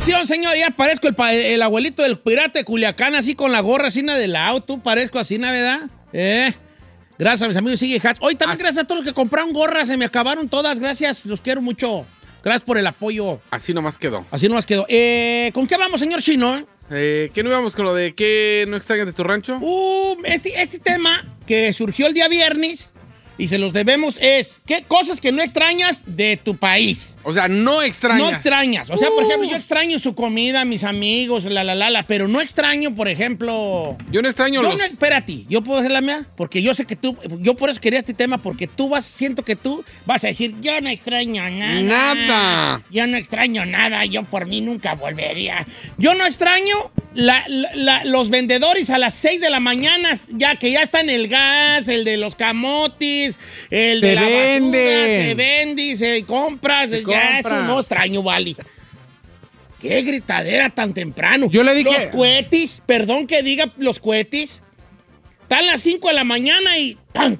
acción, señor. Ya parezco el abuelito del pirata de Culiacán, así con la gorra así del auto. Parezco así, ¿verdad? Gracias a mis amigos Sigue Hats. Hoy también gracias a todos los que compraron gorras. Se me acabaron todas. Gracias. Los quiero mucho. Gracias por el apoyo. Así nomás quedó. ¿Con qué vamos, señor Chino? ¿Qué no íbamos con lo de qué no extrañas de tu rancho? Este tema que surgió el día viernes y se los debemos es ¿qué cosas que no extrañas de tu país? O sea, no extrañas. No extrañas. O sea, por ejemplo, yo extraño su comida, mis amigos, pero no extraño, por ejemplo... Yo no extraño espérate, ¿yo puedo hacer la mía? Porque yo sé que tú... Yo por eso quería este tema, porque siento que tú vas a decir, yo no extraño nada. Nada. Yo no extraño nada, yo por mí nunca volvería. Yo no extraño los vendedores a las 6 de la mañana, ya que ya está en el gas, el de los camotes, el de la basura, se vende, se compra, ya eso no extraño, vale. Qué gritadera tan temprano. Yo le dije... Los cohetes, perdón que diga los cohetes, están las 5 de la mañana y tan.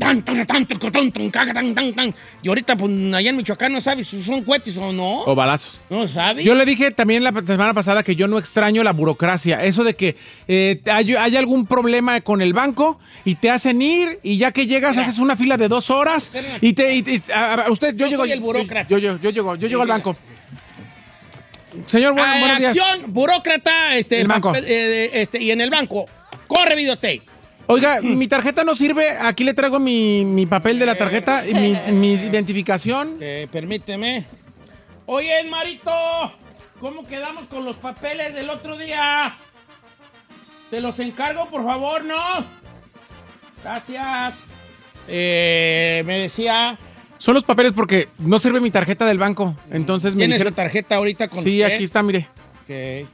Y ahorita, pues, allá en Michoacán no sabes si son cohetes o no. O balazos. No sabes. Yo le dije también la semana pasada que yo no extraño la burocracia. Eso de que hay algún problema con el banco y te hacen ir y ya que llegas haces una fila de 2 horas y yo llego el burócrata. Yo llego al banco. Señor, buenos días. Acción, burócrata, el banco. Y en el banco. Corre videotape. Oiga, mi tarjeta no sirve. Aquí le traigo mi papel de la tarjeta y mi identificación. Permíteme. Oye, Marito, ¿cómo quedamos con los papeles del otro día? Te los encargo, por favor, ¿no? Gracias. Me decía... Son los papeles porque no sirve mi tarjeta del banco. Entonces me ¿Tienes la tarjeta ahorita con Sí, usted? aquí está, mire. Ok.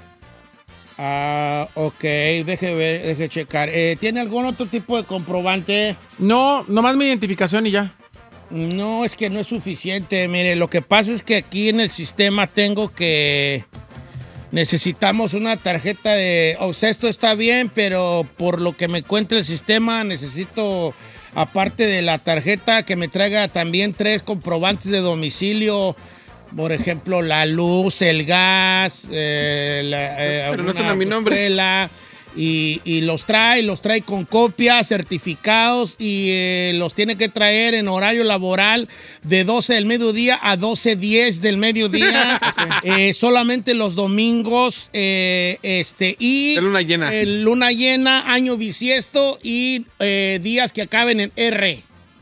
Ok, deje checar. ¿Tiene algún otro tipo de comprobante? No, nomás mi identificación y ya. No, es que no es suficiente. Mire, lo que pasa es que aquí en el sistema tengo que... Necesitamos una tarjeta de... O sea, esto está bien, pero por lo que me cuenta el sistema, necesito, aparte de la tarjeta, que me traiga también 3 comprobantes de domicilio. Por ejemplo, la luz, el gas, pero no están a mi nombre. Y los trae con copias, certificados y los tiene que traer en horario laboral de 12 del mediodía a 12:10 del mediodía. Solamente los domingos y de luna llena. Luna llena, año bisiesto y días que acaben en R.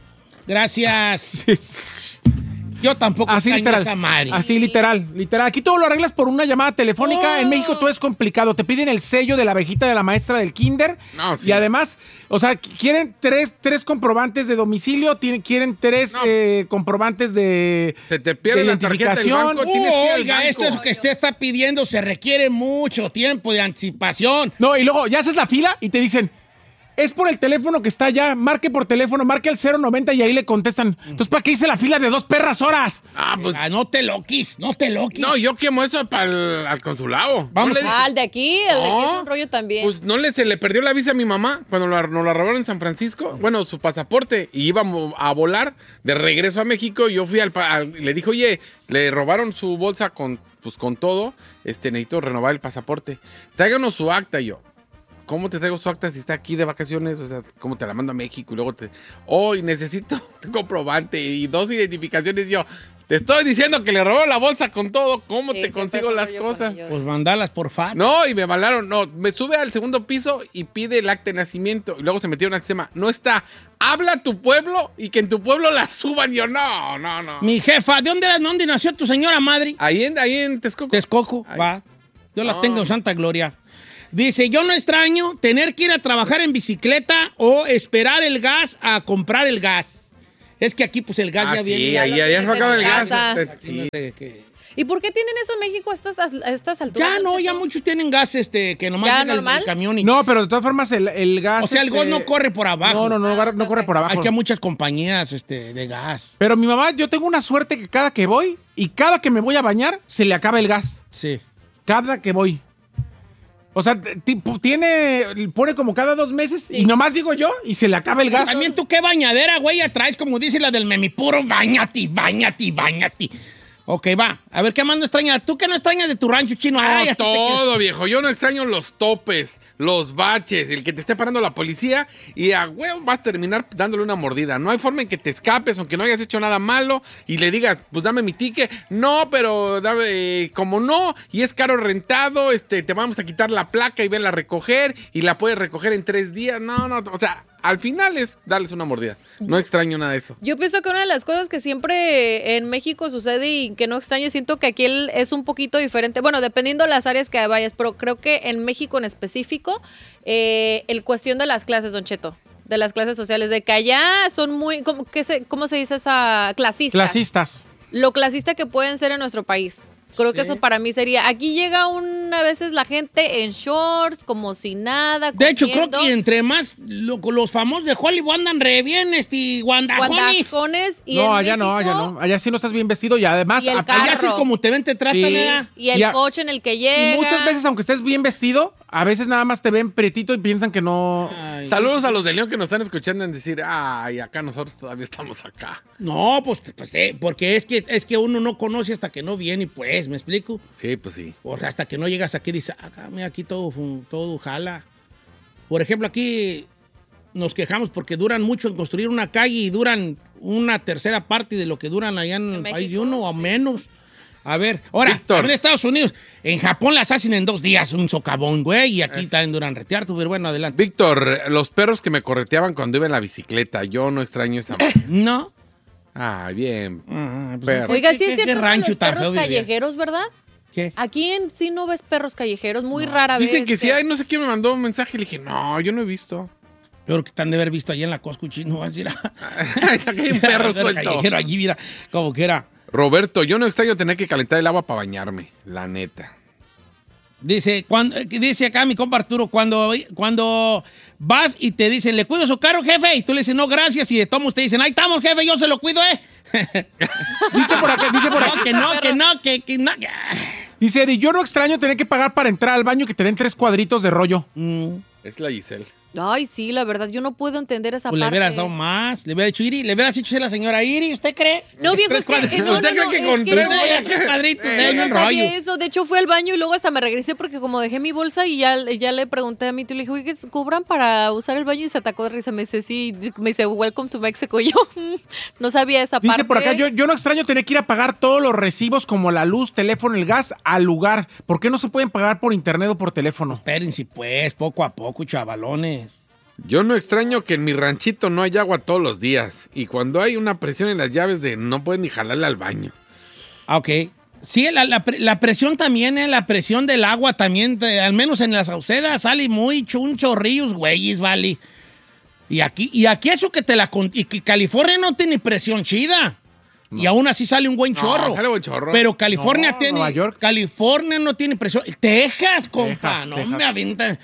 Gracias. Yo tampoco así literal, esa madre. Así literal. Aquí todo lo arreglas por una llamada telefónica. En México todo es complicado. Te piden el sello de la abejita de la maestra del kinder. No, sí. Y además, o sea, quieren tres comprobantes de domicilio, quieren 3 comprobantes de se te pierde la tarjeta del banco, tienes que ir al oiga, banco. Esto es lo que usted está pidiendo, se requiere mucho tiempo de anticipación. No, y luego ya haces la fila y te dicen... Es por el teléfono que está allá. Marque por teléfono, marque al 090 y ahí le contestan. Entonces, ¿para qué hice la fila de 2 perras horas? Pues no te loquis. No, yo quemo eso para al consulado. Vamos. El de aquí es un rollo también. Pues se le perdió la visa a mi mamá cuando nos la robaron en San Francisco. Bueno, su pasaporte. Y íbamos a volar de regreso a México. Yo fui le dije, oye, le robaron su bolsa con todo. Necesito renovar el pasaporte. Tráiganos su acta. Y yo, ¿cómo te traigo su acta si está aquí de vacaciones? O sea, ¿cómo te la mando a México? Y luego y necesito un comprobante y 2 identificaciones. Yo, te estoy diciendo que le robó la bolsa con todo. ¿Cómo te consigo las cosas? Pues mandalas por fax. No, y me mandaron. No, me sube al segundo piso y pide el acta de nacimiento. Y luego se metieron al sistema. No está. Habla a tu pueblo y que en tu pueblo la suban. Y yo, no. Mi jefa, ¿de dónde nació tu señora madre? Ahí en Texcoco. Texcoco, va. Yo la tengo en Santa Gloria. Dice, yo no extraño tener que ir a trabajar en bicicleta o esperar el gas a comprar el gas. Es que aquí, pues, el gas ya viene. Sí, ya se acaba el gas. Sí. ¿Y por qué tienen eso en México a estas alturas? Ya muchos tienen gas que nomás llega el camión. No, pero de todas formas el gas... O sea, el gas no corre por abajo. No corre por abajo. Aquí hay muchas compañías de gas. Pero mi mamá, yo tengo una suerte que cada que voy y cada que me voy a bañar, se le acaba el gas. Sí. Cada que voy. O sea, pone como cada 2 meses y nomás digo yo y se le acaba el gas. También tú qué bañadera, güey, atraes, como dice la del memi, puro bañati. Ok, va. A ver, ¿qué más no extrañas? ¿Tú qué no extrañas de tu rancho, Chino? Ay, todo, viejo. Yo no extraño los topes, los baches, el que te esté parando la policía y a huevo vas a terminar dándole una mordida. No hay forma en que te escapes, aunque no hayas hecho nada malo y le digas, pues dame mi ticket. No, pero dame, como no, y es caro rentado, te vamos a quitar la placa y verla a recoger y la puedes recoger en 3 días. No, o sea, al final es darles una mordida. No extraño nada de eso. Yo pienso que una de las cosas que siempre en México sucede y que no extraño, siento que aquí es un poquito diferente. Bueno, dependiendo de las áreas que vayas, pero creo que en México en específico, el cuestión de las clases, Don Cheto, de las clases sociales, de que allá son muy, ¿cómo se dice esa? Clasistas. Lo clasista que pueden ser en nuestro país. Creo que eso para mí sería. Aquí llega a veces la gente en shorts, como si nada. De hecho, creo que entre más los famosos de Hollywood andan re bien, guandajones. Y no, allá México, no. Allá sí no estás bien vestido y además. Allá sí es como te ven, te tratan, ¿verdad? Y el coche en el que llega. Y muchas veces, aunque estés bien vestido, a veces nada más te ven pretito y piensan que no. Ay, saludos a los de León que nos están escuchando en decir, ay, acá nosotros todavía estamos acá. No, pues porque es que uno no conoce hasta que no viene, pues. ¿Me explico? Sí, pues sí. O sea, hasta que no llegas aquí, dices, mira, aquí todo jala. Por ejemplo, aquí nos quejamos porque duran mucho en construir una calle y duran una tercera parte de lo que duran allá en el país de uno o menos. A ver, ahora, en Estados Unidos, en Japón las hacen en 2 días, un socavón, güey, y aquí también duran retear, pero bueno, adelante. Víctor, los perros que me correteaban cuando iba en la bicicleta, yo no extraño esa. ¿No? Ah, bien. Perro. Oiga, sí es cierto, ¿Qué rancho los tan perros feo callejeros, ¿verdad? ¿Qué? Aquí en sí no ves perros callejeros, muy rara vez. Dicen que sí hay, no sé quién me mandó un mensaje y le dije, no, yo no he visto. Pero que están de haber visto allá en la Costco, Chino, vas a decir, aquí hay un perro suelto. Callejero, allí, mira, como que era. Roberto, yo no extraño tener que calentar el agua para bañarme, la neta. Dice acá mi compa Arturo, cuando vas y te dicen, ¿le cuido su carro, jefe? Y tú le dices, no, gracias. Y de todos te dicen, ahí estamos, jefe, yo se lo cuido, Dice por acá. Que no. Dice Eddie, yo no extraño tener que pagar para entrar al baño que te den 3 cuadritos de rollo. Es la Giselle. Ay, sí, la verdad, yo no puedo entender esa parte. Le hubieras dado más, le hubiera dicho Iri, le hubieras dicho a la señora Iri, ¿usted cree? No, viejo, es que... ¿Usted cree que con 3 cuadritos de no sabía eso, de hecho fui al baño y luego hasta me regresé porque como dejé mi bolsa y ya le pregunté a mi tío, le dije, oye, ¿cobran para usar el baño? Y se atacó de risa, me dice, sí, me dice, welcome to Mexico, y yo no sabía esa parte. Dice por acá, yo no extraño tener que ir a pagar todos los recibos como la luz, teléfono, el gas, al lugar. ¿Por qué no se pueden pagar por internet o por teléfono? Espérense pues, poco a poco, chavalones. Yo no extraño que en mi ranchito no haya agua todos los días. Y cuando hay una presión en las llaves de no pueden ni jalarle al baño. Ok. Sí, la presión también, la presión del agua también, al menos en la Sauceda, sale muy chuncho, ríos, güeyes, vale. Y aquí eso y que California no tiene presión chida. No. Y aún así sale un buen chorro. Sale buen chorro. Pero California tiene... Nueva York. California no tiene presión. Texas, compa. No me avientan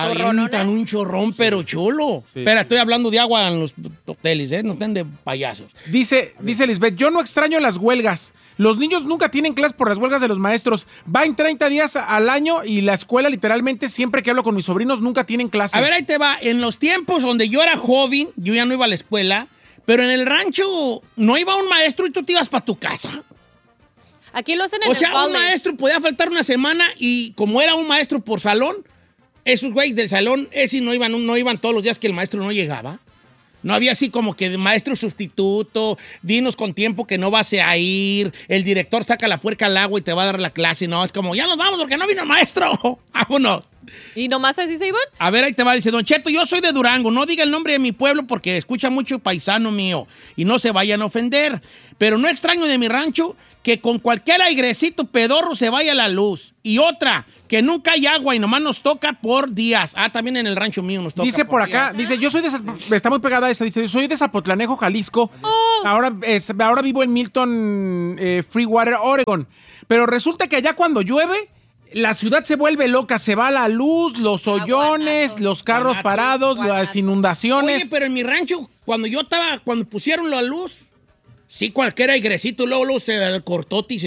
un chorrón, pero chulo. Sí. Pero estoy hablando de agua en los hoteles, no estén de payasos. Dice Lisbeth, yo no extraño las huelgas. Los niños nunca tienen clases por las huelgas de los maestros. Van 30 días al año y la escuela literalmente siempre que hablo con mis sobrinos nunca tienen clase. A ver, ahí te va. En los tiempos donde yo era joven, yo ya no iba a la escuela, pero en el rancho no iba un maestro y tú te ibas para tu casa. Aquí lo hacen en el college. Un maestro podía faltar una semana y como era un maestro por salón, esos güeyes del salón, no iban todos los días que el maestro no llegaba. No había así como que maestro sustituto, dinos con tiempo que no vas a ir, el director saca la puerca al agua y te va a dar la clase. No, es como, ya nos vamos porque no vino el maestro. Vámonos. ¿Y nomás así se iban? A ver, ahí te va, dice, Don Cheto, yo soy de Durango, no diga el nombre de mi pueblo porque escucha mucho paisano mío y no se vayan a ofender. Pero no extraño de mi rancho que con cualquier airecito pedorro se vaya la luz. Y otra, que nunca hay agua y nomás nos toca por días. También en el rancho mío nos toca. Dice por acá, días. Dice, yo soy está muy pegada esa, dice, soy de Zapotlanejo, Jalisco. Oh. Ahora vivo en Milton, Freewater, Oregon. Pero resulta que allá cuando llueve, la ciudad se vuelve loca, se va la luz, los hoyones, los carros parados, las inundaciones. Oye, pero en mi rancho, cuando pusieron la luz, sí, cualquier airecito, luego se cortó y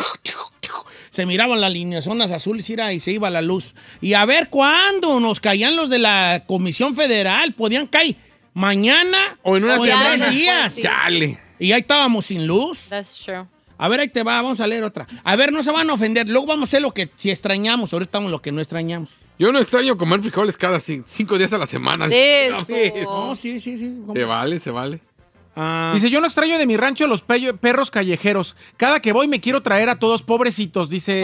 se miraban las líneas, zonas azules y se iba la luz. Y a ver cuándo nos caían los de la Comisión Federal, podían caer mañana o en unas días. Sí. Chale. Y ahí estábamos sin luz. That's true. A ver, ahí te va, vamos a leer otra. A ver, no se van a ofender. Luego vamos a hacer lo que si extrañamos. Ahorita estamos lo que no extrañamos. Yo no extraño comer frijoles cada 5 días a la semana. Eso. No, sí. Se vale. Dice, yo no extraño de mi rancho los perros callejeros. Cada que voy me quiero traer a todos pobrecitos, dice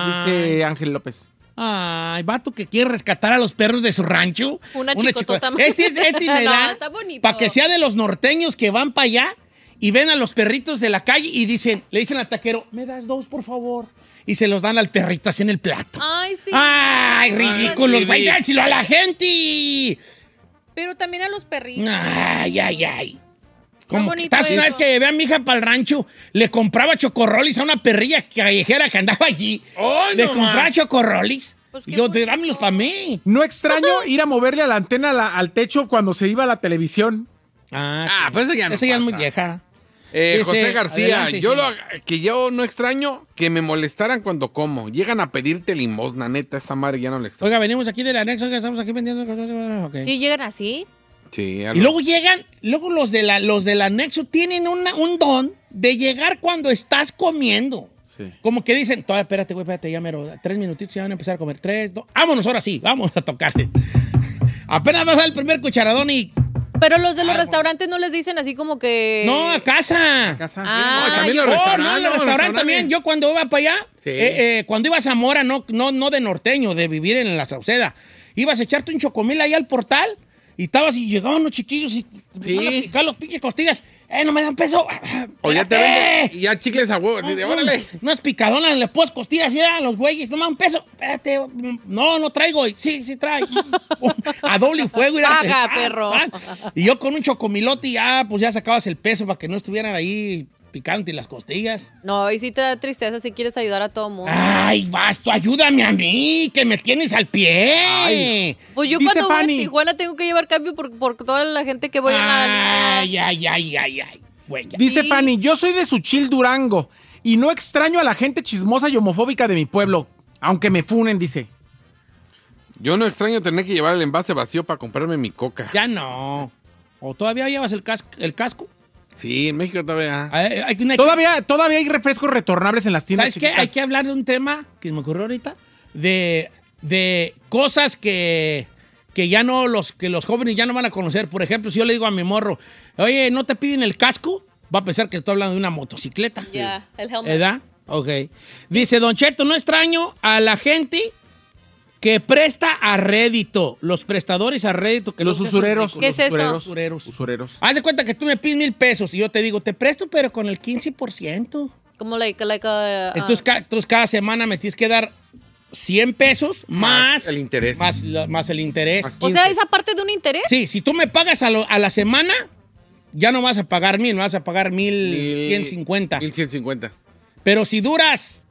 Ángel López. Ay, vato que quiere rescatar a los perros de su rancho. Una chicotota. Este me da está bonito. para que sea de los norteños que van para allá y ven a los perritos de la calle y le dicen al taquero, ¿me das 2, por favor? Y se los dan al perrito así en el plato. Ay, sí. ¡Ay, ridículos! ¡Vaya, dárselo a la gente! Pero también a los perritos. ¡Ay! Como que bonito una vez que llevé a mi hija para el rancho, le compraba chocorrolis a una perrilla callejera que andaba allí. ¡Ay, le no compraba más! chocorrolis. Pues y qué yo, bonito. dámelos para mí. No extraño ir a moverle a la antena al techo cuando se iba a la televisión. Pero eso ya no Esa ya es muy pasa. vieja. José García, adelante, yo no extraño que me molestaran cuando como. Llegan a pedirte limosna, neta, esa madre ya no le extraño. Oiga, venimos aquí del anexo, que estamos aquí vendiendo cosas. Okay. ¿Sí llegan así? Sí, Y luego los del anexo tienen un don de llegar cuando estás comiendo. Sí. Como que dicen, todavía espérate, ya mero, 3 minutitos ya van a empezar a comer. 3, 2, vámonos ahora sí, vamos a tocarle. Apenas vas a dar el primer cucharadón y... Pero los de los restaurantes no les dicen así como que... No, a casa. Ah, No, también los No, restaurantes. en el restaurante también. Yo cuando iba para allá, Sí. cuando iba a Zamora, no de norteño, de vivir en la Sauceda, ibas a echarte un chocomil ahí al portal y llegaban los chiquillos y empezaban a picar los pinches costillas. No me dan peso. O ya te venden y ya chicles a huevo. Así de, órale. Unas picadonas, le pones costillas y a los güeyes, no me dan peso. Espérate, no traigo. Sí trae. A doble fuego. Paga, perro. Y yo con un chocomilote y ya sacabas el peso para que no estuvieran ahí picante las costillas. No, y sí te da tristeza si quieres ayudar a todo mundo. Ay, vas, tú ayúdame a mí, que me tienes al pie. Ay. Pues yo Dice cuando voy a Fanny. Tijuana tengo que llevar cambio por toda la gente que voy a la línea. Ay, güey. Dice Sí. Fanny, yo soy de Suchil, Durango, y no extraño a la gente chismosa y homofóbica de mi pueblo, aunque me funen, dice. Yo no extraño tener que llevar el envase vacío para comprarme mi coca. Ya no. ¿O todavía llevas el casco? Sí, en México todavía. Todavía hay refrescos retornables en las tiendas. ¿Sabes qué? chiquitas. Hay que hablar de un tema que me ocurrió ahorita, de cosas que los jóvenes ya no van a conocer. Por ejemplo, si yo le digo a mi morro, oye, ¿no te piden el casco? Va a pensar que estoy hablando de una motocicleta. Ya, el helmet. ¿Verdad? Ok. Dice, Don Cheto, no extraño a la gente que presta a rédito. Los prestadores a rédito. Que Los luego se usureros. hacen ¿Qué es ricos. eso? Usureros. Haz de cuenta que tú me pides 1,000 pesos y yo te digo, te presto, pero con el 15%. Como like Entonces, cada semana me tienes que dar 100 pesos más el interés. Más el interés. Más o sea, esa parte de un interés. Sí, si tú me pagas a la semana, ya no vas a pagar 1,000, vas a pagar 1,150. 1,150. Pero si duras,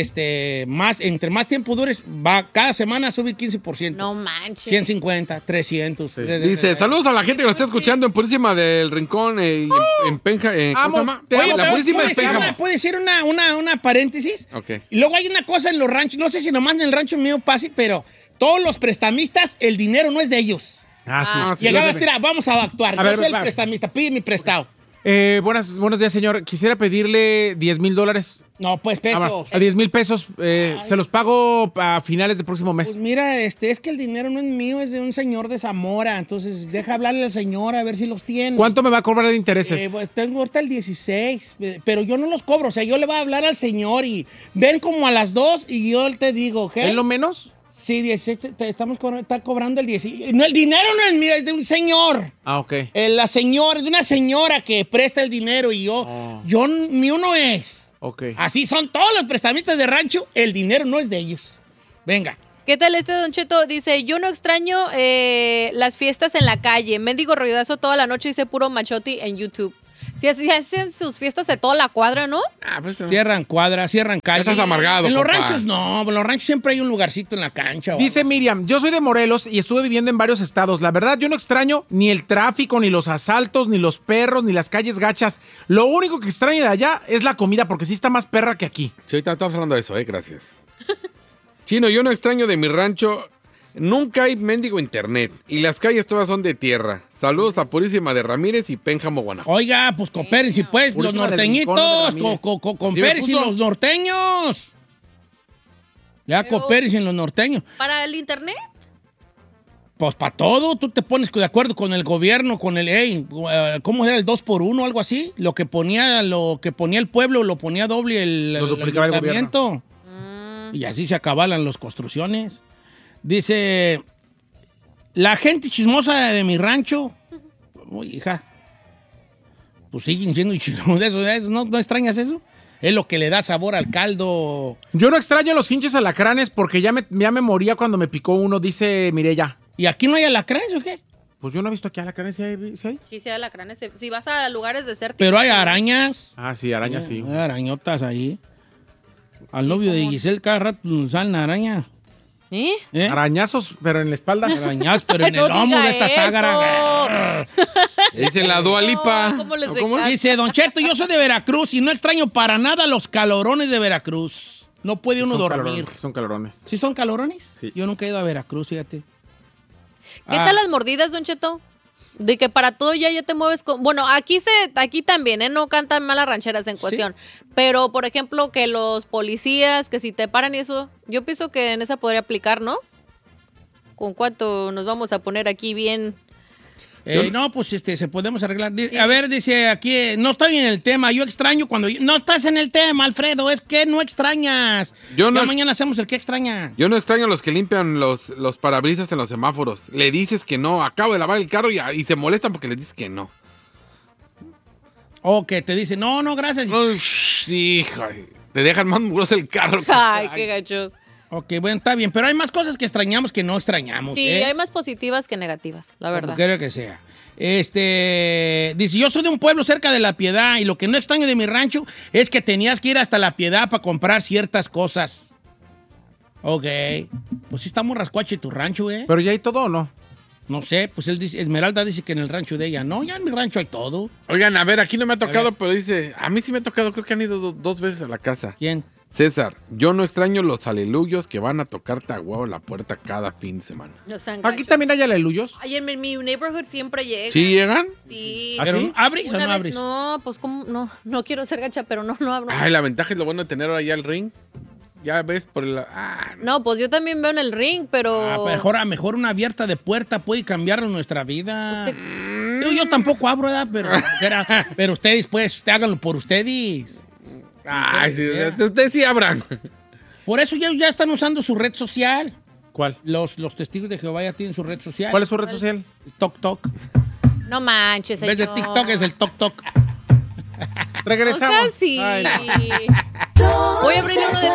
entre más tiempo dures, cada semana sube 15%. No manches. 150, 300. Sí. Dice, saludos a la gente que nos está escuchando en Purísima del Rincón, y en Penja. ¿Cómo se Amo, llama? te Oye, amo. la Purísima de ¿Puede Pénjamo. ser una paréntesis? Ok. Y luego hay una cosa en los ranchos, no sé si nomás en el rancho mío pase, pero todos los prestamistas, el dinero no es de ellos. sí. Llegabas, mira, vamos a actuar. A Yo ver, soy el va. prestamista, pide mi prestado. Buenos días, señor. Quisiera pedirle $10,000. No, pues pesos. A 10,000 pesos. Se los pago a finales del próximo mes. Pues mira, es que el dinero no es mío, es de un señor de Zamora. Entonces, deja hablarle al señor a ver si los tiene. ¿Cuánto me va a cobrar de intereses? Pues, tengo ahorita el 16, pero yo no los cobro. O sea, yo le voy a hablar al señor y ven como a las 2 y yo te digo, ¿ok? ¿Es lo menos? Sí, 16, está cobrando el 16. No, el dinero no es mío, es de un señor. Ok. La señora, es de una señora que presta el dinero y mío no es. Ok. Así son todos los prestamistas de rancho, el dinero no es de ellos. Venga. ¿Qué tal Don Cheto? Dice, yo no extraño las fiestas en la calle. Mendigo ruidazo toda la noche, dice puro machoti en YouTube. Si hacen sus fiestas de toda la cuadra, ¿no? Pues, Cierran cuadras, cierran calles. Ya estás amargado, En los compa. ranchos no, en los ranchos siempre hay un lugarcito en la cancha. Dice Miriam, yo soy de Morelos y estuve viviendo en varios estados. La verdad, yo no extraño ni el tráfico, ni los asaltos, ni los perros, ni las calles gachas. Lo único que extraño de allá es la comida, porque sí está más perra que aquí. Sí, ahorita estamos hablando de eso, gracias. Chino, yo no extraño de mi rancho Nunca hay mendigo internet y las calles todas son de tierra. Saludos a Purísima de Ramírez y Pénjamo, Guanajuato. Oiga, pues coopérense, pues, los norteñitos, coopérense los norteños. Ya coopérense los norteños. ¿Para el internet? Pues para todo, tú te pones de acuerdo con el gobierno, con el, ¿cómo era el 2x1 o algo así? Lo que ponía el pueblo lo ponía doble el ayuntamiento. Y así se acabalan las construcciones. Dice, la gente chismosa de mi rancho, uy, hija, pues siguen siendo chismosos, ¿no extrañas eso? Es lo que le da sabor al caldo. Yo no extraño los hinches alacranes porque ya me moría cuando me picó uno, dice Mireya. ¿Y aquí no hay alacranes o qué? Pues yo no he visto aquí alacranes, ¿sí hay? Sí, sí hay alacranes. Si vas a lugares desérticos. Pero hay arañas. Ah, sí, arañas, sí. Hay arañotas ahí. Al novio de Giselle cada rato salen arañas. ¿Eh? Arañazos, pero en la espalda. Arañazos, pero en el lomo de esta tágara. Dice la Dua Lipa. ¿Cómo? Dice, Don Cheto, yo soy de Veracruz y no extraño para nada los calorones de Veracruz. No puede uno dormir. Son calorones. ¿Sí son calorones? Sí. Yo nunca he ido a Veracruz, fíjate. ¿Qué tal las mordidas, Don Cheto? De que para todo ya te mueves con... Bueno, aquí también, no cantan malas rancheras en cuestión. ¿Sí? Pero, por ejemplo, que los policías, que si te paran y eso, yo pienso que en esa podría aplicar, ¿no? ¿Con cuánto nos vamos a poner aquí bien? No, pues se podemos arreglar. Sí. A ver, dice aquí, no estoy en el tema. Yo extraño cuando... No estás en el tema, Alfredo. Es que no extrañas. Ya mañana hacemos el que extraña. Yo no extraño los que limpian los parabrisas en los semáforos. Le dices que no. Acabo de lavar el carro y se molestan porque les dices que no. O que te dicen, no, gracias. Hijo, te dejan más mugroso el carro. Ay, qué gachos. Ok, bueno, está bien, pero hay más cosas que extrañamos que no extrañamos. Sí, hay más positivas que negativas, la verdad. Como quiera que sea. Dice, yo soy de un pueblo cerca de La Piedad y lo que no extraño de mi rancho es que tenías que ir hasta La Piedad para comprar ciertas cosas. Ok. Pues sí está muy rascuache tu rancho, ¿eh? ¿Pero ya hay todo o no? No sé, pues él dice, Esmeralda dice que en el rancho de ella, no, ya en mi rancho hay todo. Oigan, a ver, aquí no me ha tocado, pero dice, a mí sí me ha tocado, creo que han ido dos veces a la casa. ¿Quién? César, yo no extraño los aleluyos que van a tocarte a huevo la puerta cada fin de semana. ¿Aquí también hay aleluyos? Ay, en mi neighborhood siempre llegan. ¿Sí llegan? Sí. ¿Pero abres o no abres? No, pues como no quiero ser gacha, pero no abro. Ay, la ventaja es lo bueno de tener ahora ya el ring. Ya ves por el... No, pues yo también veo en el ring, pero... Mejor una abierta de puerta puede cambiar nuestra vida. Yo tampoco abro, ¿verdad? Pero ustedes, pues, háganlo por ustedes. Ay, sí, ustedes sí abran. Por eso ya están usando su red social. ¿Cuál? Los testigos de Jehová ya tienen su red social. ¿Cuál es su red social? El Tok. No manches, señor. En vez de TikTok es el Tok. Regresamos. O sea, sí. Voy a abrir uno de...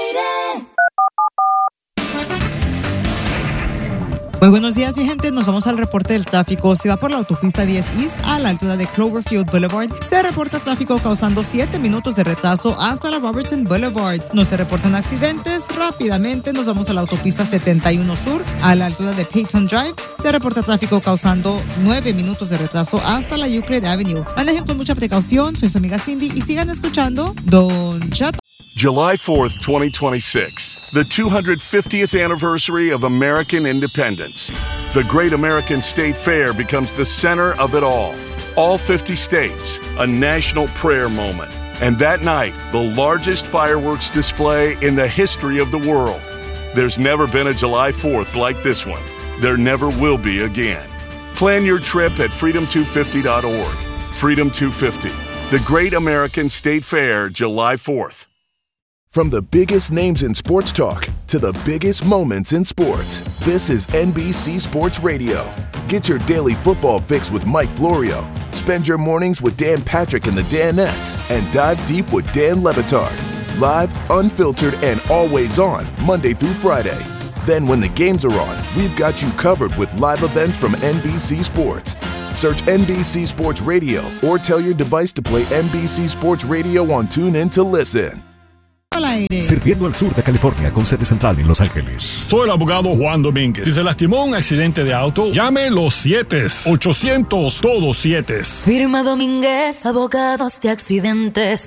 Muy buenos días, mi gente. Nos vamos al reporte del tráfico. Si va por la autopista 10 East a la altura de Cloverfield Boulevard, se reporta tráfico causando 7 minutos de retraso hasta la Robertson Boulevard. No se reportan accidentes. Rápidamente nos vamos a la autopista 71 Sur a la altura de Peyton Drive. Se reporta tráfico causando 9 minutos de retraso hasta la Euclid Avenue. Manejen con mucha precaución. Soy su amiga Cindy y sigan escuchando Don Cheto. July 4th, 2026, the 250th anniversary of American independence. The Great American State Fair becomes the center of it all. All 50 states, a national prayer moment. And that night, the largest fireworks display in the history of the world. There's never been a July 4th like this one. There never will be again. Plan your trip at freedom250.org. Freedom 250, the Great American State Fair, July 4th. From the biggest names in sports talk to the biggest moments in sports, this is NBC Sports Radio. Get your daily football fix with Mike Florio. Spend your mornings with Dan Patrick and the Danettes, and dive deep with Dan Le Batard. Live, unfiltered, and always on, Monday through Friday. Then when the games are on, we've got you covered with live events from NBC Sports. Search NBC Sports Radio or tell your device to play NBC Sports Radio on TuneIn to listen. al aire. Sirviendo al sur de California con sede central en Los Ángeles. Soy el abogado Juan Domínguez. Si se lastimó un accidente de auto, llame los 7-800, todos 7. Firma Domínguez, abogados de accidentes,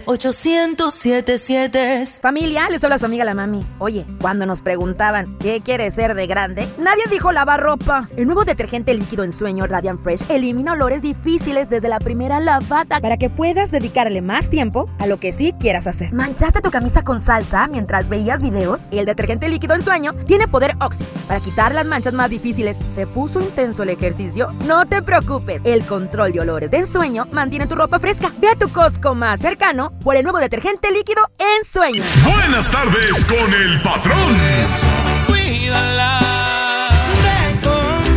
800-7-7. Familia, les habla su amiga la mami. Oye, cuando nos preguntaban ¿qué quieres ser de grande? Nadie dijo lavar ropa. El nuevo detergente líquido en sueño Radiant Fresh elimina olores difíciles desde la primera lavada para que puedas dedicarle más tiempo a lo que sí quieras hacer. ¿Manchaste tu camisa con salsa mientras veías videos? El detergente líquido en sueño tiene poder óxido para quitar las manchas más difíciles. ¿Se puso intenso el ejercicio? No te preocupes. El control de olores de ensueño mantiene tu ropa fresca. Ve a tu Costco más cercano por el nuevo detergente líquido en sueño. Buenas tardes con el patrón. Cuídala de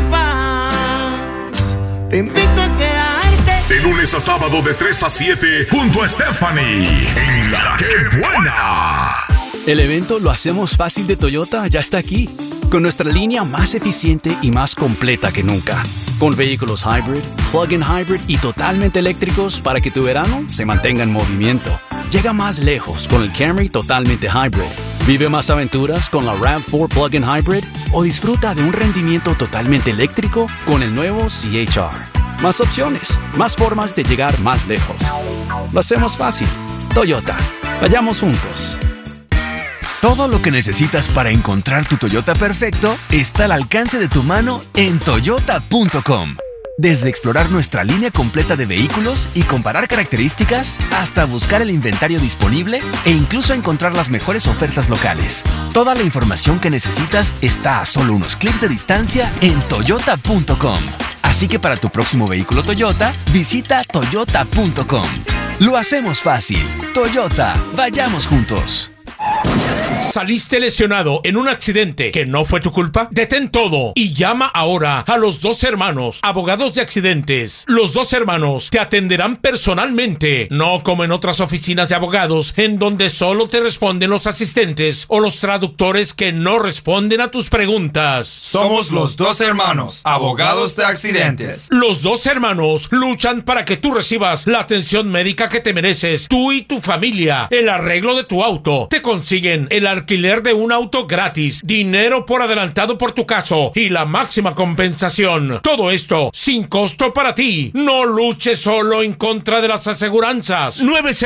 compás. Te invito a quedarte. De lunes a sábado de 3 a 7 junto a Stephanie en La Que Buena. El evento Lo Hacemos Fácil de Toyota ya está aquí, con nuestra línea más eficiente y más completa que nunca, con vehículos hybrid, plug-in hybrid y totalmente eléctricos para que tu verano se mantenga en movimiento. Llega más lejos con el Camry totalmente hybrid. Vive más aventuras con la RAV4 plug-in hybrid o disfruta de un rendimiento totalmente eléctrico con el nuevo CHR. Más opciones, más formas de llegar más lejos. Lo hacemos fácil. Toyota. Vayamos juntos. Todo lo que necesitas para encontrar tu Toyota perfecto está al alcance de tu mano en Toyota.com. Desde explorar nuestra línea completa de vehículos y comparar características, hasta buscar el inventario disponible e incluso encontrar las mejores ofertas locales. Toda la información que necesitas está a solo unos clics de distancia en Toyota.com. Así que para tu próximo vehículo Toyota, visita Toyota.com. Lo hacemos fácil. Toyota, vayamos juntos. ¿Saliste lesionado en un accidente que no fue tu culpa? Detén todo y llama ahora a Los Dos Hermanos, abogados de accidentes. Los Dos Hermanos te atenderán personalmente, no como en otras oficinas de abogados en donde solo te responden los asistentes o los traductores que no responden a tus preguntas. Somos Los Dos Hermanos, abogados de accidentes. Los Dos Hermanos luchan para que tú recibas la atención médica que te mereces, tú y tu familia, el arreglo de tu auto. Te consiguen el alquiler de un auto gratis, dinero por adelantado por tu caso y la máxima compensación. Todo esto sin costo para ti. No luches solo en contra de las aseguranzas.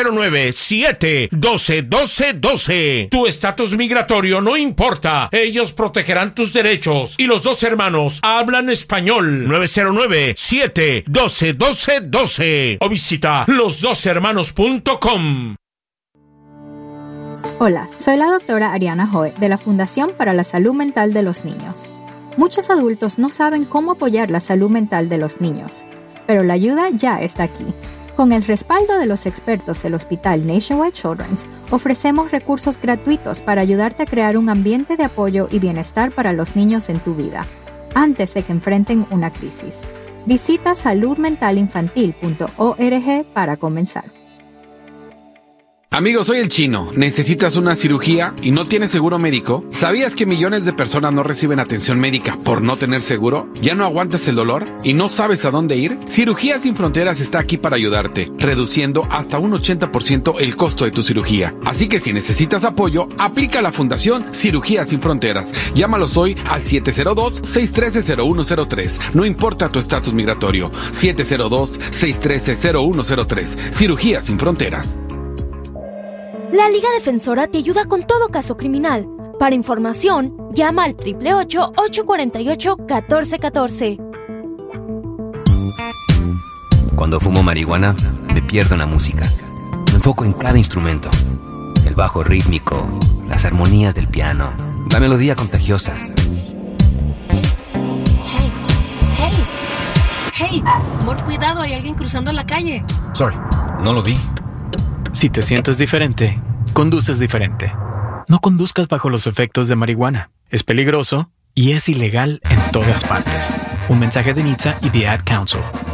909-712-1212. Tu estatus migratorio no importa. Ellos protegerán tus derechos y Los Dos Hermanos hablan español. 909-712-1212 o visita losdoshermanos.com. Hola, soy la doctora Ariana Joe de la Fundación para la Salud Mental de los Niños. Muchos adultos no saben cómo apoyar la salud mental de los niños, pero la ayuda ya está aquí. Con el respaldo de los expertos del Hospital Nationwide Children's, ofrecemos recursos gratuitos para ayudarte a crear un ambiente de apoyo y bienestar para los niños en tu vida, antes de que enfrenten una crisis. Visita saludmentalinfantil.org para comenzar. Amigo, soy el Chino. ¿Necesitas una cirugía y no tienes seguro médico? ¿Sabías que millones de personas no reciben atención médica por no tener seguro? ¿Ya no aguantas el dolor y no sabes a dónde ir? Cirugías Sin Fronteras está aquí para ayudarte, reduciendo hasta un 80% el costo de tu cirugía. Así que si necesitas apoyo, aplica a la Fundación Cirugías Sin Fronteras. Llámalos hoy al 702-613-0103. No importa tu estatus migratorio. 702-613-0103. Cirugías Sin Fronteras. La Liga Defensora te ayuda con todo caso criminal. Para información, llama al 888-848-1414. Cuando fumo marihuana, me pierdo en la música. Me enfoco en cada instrumento. El bajo rítmico, las armonías del piano, la melodía contagiosa. Hey, amor, cuidado, hay alguien cruzando la calle. Sorry, no lo vi. Si te sientes diferente, conduces diferente. No conduzcas bajo los efectos de marihuana. Es peligroso y es ilegal en todas partes. Un mensaje de NHTSA y The Ad Council.